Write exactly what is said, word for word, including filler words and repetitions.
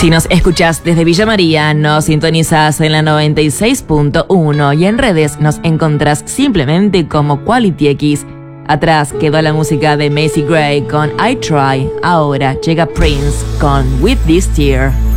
Si nos escuchás desde Villa María, nos sintonizás en la noventa y seis punto uno y en redes nos encontrás simplemente como Quality X. Atrás quedó la música de Macy Gray con I Try. Ahora llega Prince con With This Tear.